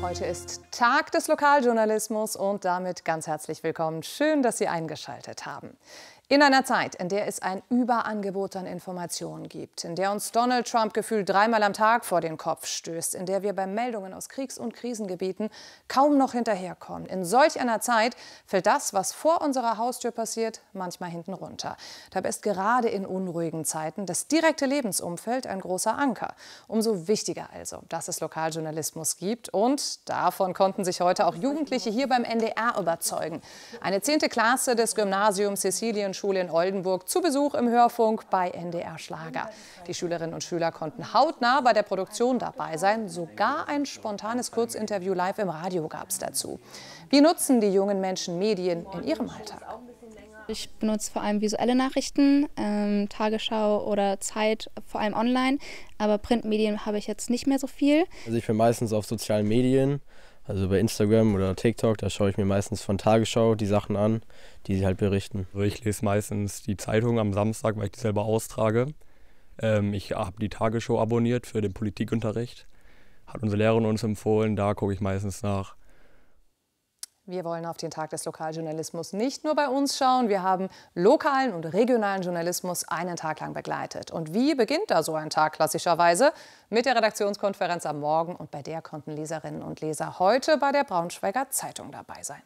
Heute ist Tag des Lokaljournalismus und damit ganz herzlich willkommen. Schön, dass Sie eingeschaltet haben. In einer Zeit, in der es ein Überangebot an Informationen gibt, in der uns Donald Trump gefühlt dreimal am Tag vor den Kopf stößt, in der wir bei Meldungen aus Kriegs- und Krisengebieten kaum noch hinterherkommen. In solch einer Zeit fällt das, was vor unserer Haustür passiert, manchmal hinten runter. Dabei ist gerade in unruhigen Zeiten das direkte Lebensumfeld ein großer Anker. Umso wichtiger also, dass es Lokaljournalismus gibt. Und davon konnten sich heute auch Jugendliche hier beim NDR überzeugen. Eine 10. Klasse des Gymnasiums Cäcilienschule in Oldenburg zu Besuch im Hörfunk bei NDR Schlager. Die Schülerinnen und Schüler konnten hautnah bei der Produktion dabei sein. Sogar ein spontanes Kurzinterview live im Radio gab es dazu. Wie nutzen die jungen Menschen Medien in ihrem Alltag? Ich benutze vor allem visuelle Nachrichten, Tagesschau oder Zeit, vor allem online. Aber Printmedien habe ich jetzt nicht mehr so viel. Also ich bin meistens auf sozialen Medien, also bei Instagram oder TikTok, da schaue ich mir meistens von Tagesschau die Sachen an, die sie halt berichten. Also ich lese meistens die Zeitung am Samstag, weil ich die selber austrage. Ich habe die Tagesschau abonniert für den Politikunterricht. Hat unsere Lehrerin uns empfohlen, da gucke ich meistens nach. Wir wollen auf den Tag des Lokaljournalismus nicht nur bei uns schauen. Wir haben lokalen und regionalen Journalismus einen Tag lang begleitet. Und wie beginnt da so ein Tag klassischerweise? Mit der Redaktionskonferenz am Morgen. Und bei der konnten Leserinnen und Leser heute bei der Braunschweiger Zeitung dabei sein.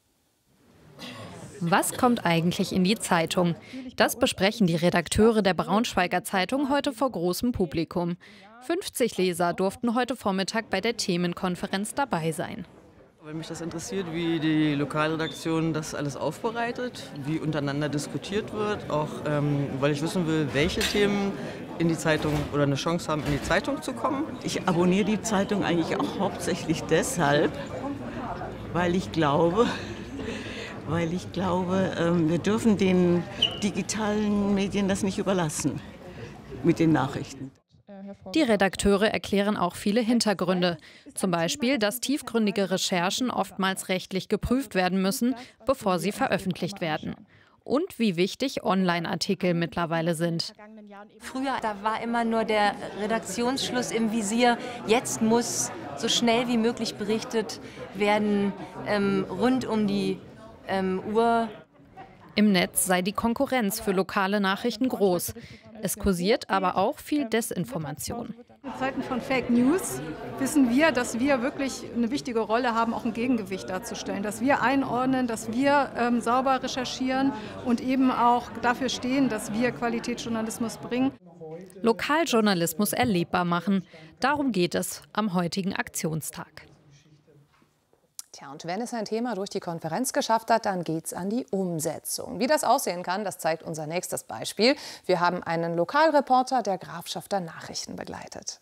Was kommt eigentlich in die Zeitung? Das besprechen die Redakteure der Braunschweiger Zeitung heute vor großem Publikum. 50 Leser durften heute Vormittag bei der Themenkonferenz dabei sein. Weil mich das interessiert, wie die Lokalredaktion das alles aufbereitet, wie untereinander diskutiert wird, auch weil ich wissen will, welche Themen in die Zeitung oder eine Chance haben, in die Zeitung zu kommen. Ich abonniere die Zeitung eigentlich auch hauptsächlich deshalb, weil ich glaube, wir dürfen den digitalen Medien das nicht überlassen mit den Nachrichten. Die Redakteure erklären auch viele Hintergründe. Zum Beispiel, dass tiefgründige Recherchen oftmals rechtlich geprüft werden müssen, bevor sie veröffentlicht werden. Und wie wichtig Online-Artikel mittlerweile sind. Früher, da war immer nur der Redaktionsschluss im Visier. Jetzt muss so schnell wie möglich berichtet werden, rund um die Uhr. Im Netz sei die Konkurrenz für lokale Nachrichten groß. Es kursiert aber auch viel Desinformation. In Zeiten von Fake News wissen wir, dass wir wirklich eine wichtige Rolle haben, auch ein Gegengewicht darzustellen. Dass wir einordnen, dass wir sauber recherchieren und eben auch dafür stehen, dass wir Qualitätsjournalismus bringen. Lokaljournalismus erlebbar machen. Darum geht es am heutigen Aktionstag. Tja, und wenn es ein Thema durch die Konferenz geschafft hat, dann geht's an die Umsetzung. Wie das aussehen kann, das zeigt unser nächstes Beispiel. Wir haben einen Lokalreporter der Grafschafter Nachrichten begleitet.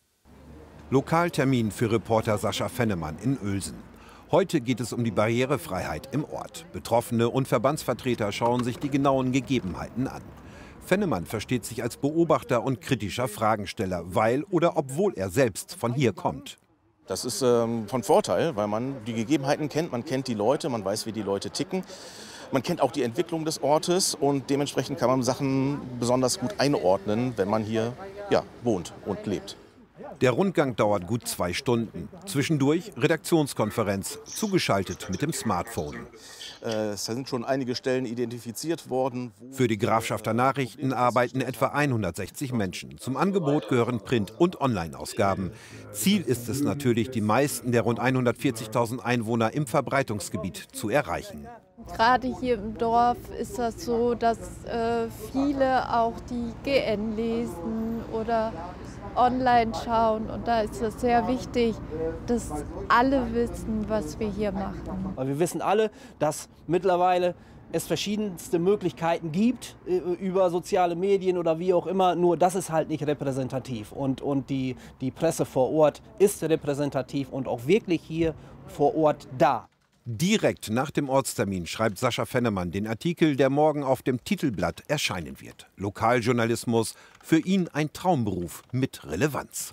Lokaltermin für Reporter Sascha Fennemann in Uelsen. Heute geht es um die Barrierefreiheit im Ort. Betroffene und Verbandsvertreter schauen sich die genauen Gegebenheiten an. Fennemann versteht sich als Beobachter und kritischer Fragensteller, weil oder obwohl er selbst von hier kommt. Das ist von Vorteil, weil man die Gegebenheiten kennt, man kennt die Leute, man weiß, wie die Leute ticken. Man kennt auch die Entwicklung des Ortes und dementsprechend kann man Sachen besonders gut einordnen, wenn man hier wohnt und lebt. Der Rundgang dauert gut 2 Stunden. Zwischendurch Redaktionskonferenz, zugeschaltet mit dem Smartphone. Es sind schon einige Stellen identifiziert worden. Für die Grafschafter Nachrichten arbeiten etwa 160 Menschen. Zum Angebot gehören Print- und Online-Ausgaben. Ziel ist es natürlich, die meisten der rund 140.000 Einwohner im Verbreitungsgebiet zu erreichen. Gerade hier im Dorf ist das so, dass viele auch die GN lesen oder online schauen. Und da ist es sehr wichtig, dass alle wissen, was wir hier machen. Wir wissen alle, dass mittlerweile es verschiedenste Möglichkeiten gibt über soziale Medien oder wie auch immer, nur das ist halt nicht repräsentativ. Und die Presse vor Ort ist repräsentativ und auch wirklich hier vor Ort da. Direkt nach dem Ortstermin schreibt Sascha Fennemann den Artikel, der morgen auf dem Titelblatt erscheinen wird. Lokaljournalismus, für ihn ein Traumberuf mit Relevanz.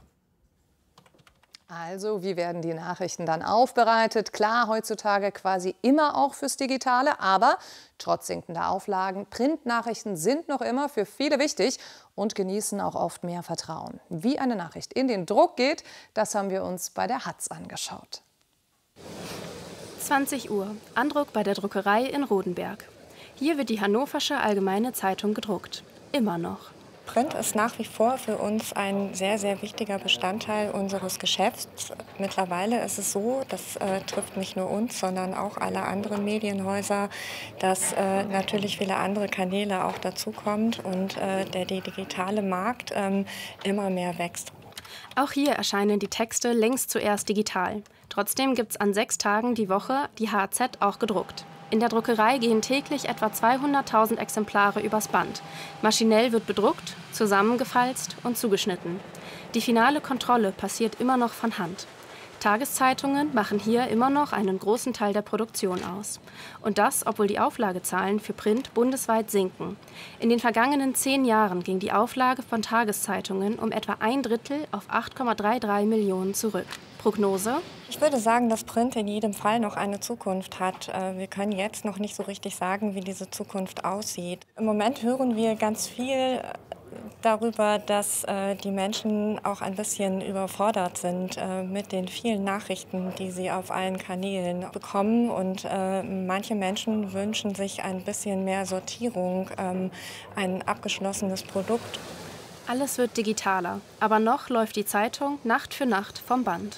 Also, wie werden die Nachrichten dann aufbereitet? Klar, heutzutage quasi immer auch fürs Digitale, aber trotz sinkender Auflagen, Printnachrichten sind noch immer für viele wichtig und genießen auch oft mehr Vertrauen. Wie eine Nachricht in den Druck geht, das haben wir uns bei der Hatz angeschaut. 20 Uhr, Andruck bei der Druckerei in Rodenberg. Hier wird die Hannoversche Allgemeine Zeitung gedruckt. Immer noch. Print ist nach wie vor für uns ein sehr, sehr wichtiger Bestandteil unseres Geschäfts. Mittlerweile ist es so, das trifft nicht nur uns, sondern auch alle anderen Medienhäuser, dass natürlich viele andere Kanäle auch dazukommt und der digitale Markt immer mehr wächst. Auch hier erscheinen die Texte längst zuerst digital. Trotzdem gibt es an 6 Tagen die Woche die HZ auch gedruckt. In der Druckerei gehen täglich etwa 200.000 Exemplare übers Band. Maschinell wird bedruckt, zusammengefalzt und zugeschnitten. Die finale Kontrolle passiert immer noch von Hand. Tageszeitungen machen hier immer noch einen großen Teil der Produktion aus. Und das, obwohl die Auflagezahlen für Print bundesweit sinken. In den vergangenen 10 Jahren ging die Auflage von Tageszeitungen um etwa 1/3 auf 8,33 Millionen zurück. Prognose? Ich würde sagen, dass Print in jedem Fall noch eine Zukunft hat. Wir können jetzt noch nicht so richtig sagen, wie diese Zukunft aussieht. Im Moment hören wir ganz viel darüber, dass die Menschen auch ein bisschen überfordert sind mit den vielen Nachrichten, die sie auf allen Kanälen bekommen. Und manche Menschen wünschen sich ein bisschen mehr Sortierung, ein abgeschlossenes Produkt. Alles wird digitaler, aber noch läuft die Zeitung Nacht für Nacht vom Band.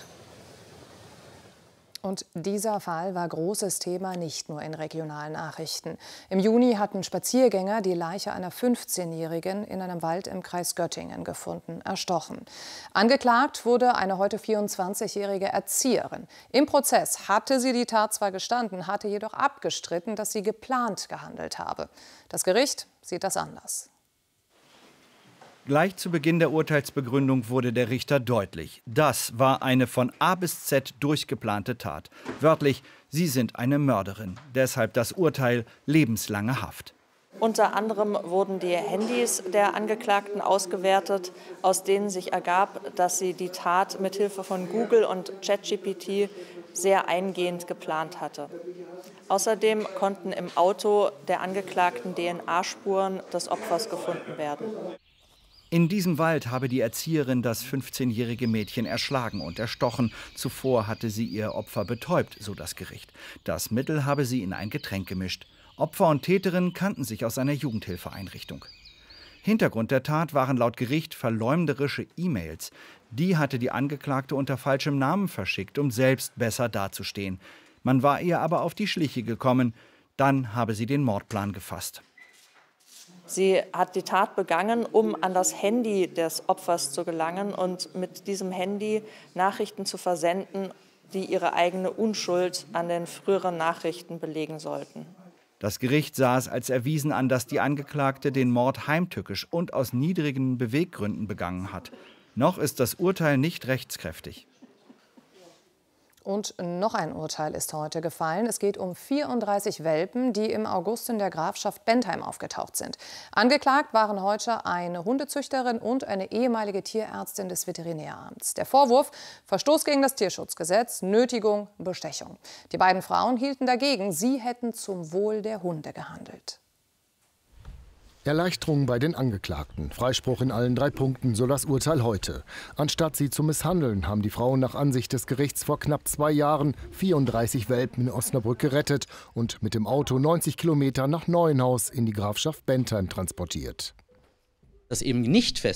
Und dieser Fall war großes Thema nicht nur in regionalen Nachrichten. Im Juni hatten Spaziergänger die Leiche einer 15-Jährigen in einem Wald im Kreis Göttingen gefunden, erstochen. Angeklagt wurde eine heute 24-jährige Erzieherin. Im Prozess hatte sie die Tat zwar gestanden, hatte jedoch abgestritten, dass sie geplant gehandelt habe. Das Gericht sieht das anders. Gleich zu Beginn der Urteilsbegründung wurde der Richter deutlich. Das war eine von A bis Z durchgeplante Tat. Wörtlich, sie sind eine Mörderin. Deshalb das Urteil lebenslange Haft. Unter anderem wurden die Handys der Angeklagten ausgewertet, aus denen sich ergab, dass sie die Tat mithilfe von Google und ChatGPT sehr eingehend geplant hatte. Außerdem konnten im Auto der Angeklagten DNA-Spuren des Opfers gefunden werden. In diesem Wald habe die Erzieherin das 15-jährige Mädchen erschlagen und erstochen. Zuvor hatte sie ihr Opfer betäubt, so das Gericht. Das Mittel habe sie in ein Getränk gemischt. Opfer und Täterin kannten sich aus einer Jugendhilfeeinrichtung. Hintergrund der Tat waren laut Gericht verleumderische E-Mails. Die hatte die Angeklagte unter falschem Namen verschickt, um selbst besser dazustehen. Man war ihr aber auf die Schliche gekommen. Dann habe sie den Mordplan gefasst. Sie hat die Tat begangen, um an das Handy des Opfers zu gelangen und mit diesem Handy Nachrichten zu versenden, die ihre eigene Unschuld an den früheren Nachrichten belegen sollten. Das Gericht sah es als erwiesen an, dass die Angeklagte den Mord heimtückisch und aus niedrigen Beweggründen begangen hat. Noch ist das Urteil nicht rechtskräftig. Und noch ein Urteil ist heute gefallen. Es geht um 34 Welpen, die im August in der Grafschaft Bentheim aufgetaucht sind. Angeklagt waren heute eine Hundezüchterin und eine ehemalige Tierärztin des Veterinäramts. Der Vorwurf: Verstoß gegen das Tierschutzgesetz, Nötigung, Bestechung. Die beiden Frauen hielten dagegen, sie hätten zum Wohl der Hunde gehandelt. Erleichterung bei den Angeklagten. Freispruch in allen 3 Punkten, so das Urteil heute. Anstatt sie zu misshandeln, haben die Frauen nach Ansicht des Gerichts vor knapp 2 Jahren 34 Welpen in Osnabrück gerettet und mit dem Auto 90 Kilometer nach Neuenhaus in die Grafschaft Bentheim transportiert. Dass eben nicht feststeht,